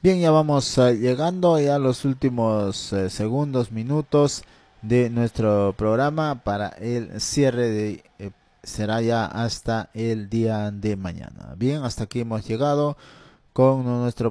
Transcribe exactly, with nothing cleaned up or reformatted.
Bien, ya vamos eh, llegando ya a los últimos eh, segundos, minutos de nuestro programa para el cierre de eh, será ya hasta el día de mañana. Bien, hasta aquí hemos llegado con nuestro